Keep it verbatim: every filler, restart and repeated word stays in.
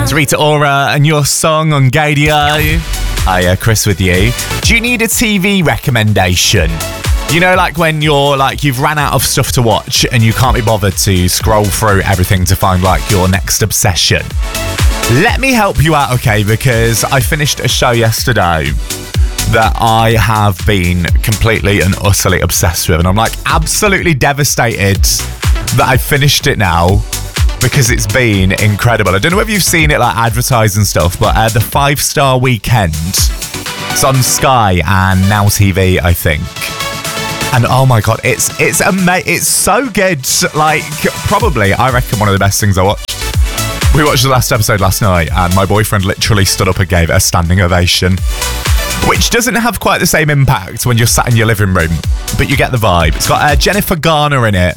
It's Rita Ora and your song on Gadio. Hiya, Chris with you. Do you need a T V recommendation? You know, like when you're like, you've ran out of stuff to watch and you can't be bothered to scroll through everything to find like your next obsession. Let me help you out, okay? Because I finished a show yesterday that I have been completely and utterly obsessed with. And I'm like absolutely devastated that I finished it now because it's been incredible. I don't know if you've seen it like advertised and stuff, but uh, the Five Star Weekend. It's on Sky and Now T V, I think. And oh my god, it's it's ama- it's so good. Like, probably, I reckon, one of the best things I watched. We watched the last episode last night, and my boyfriend literally stood up and gave it a standing ovation, which doesn't have quite the same impact when you're sat in your living room, but you get the vibe. It's got uh, Jennifer Garner in it.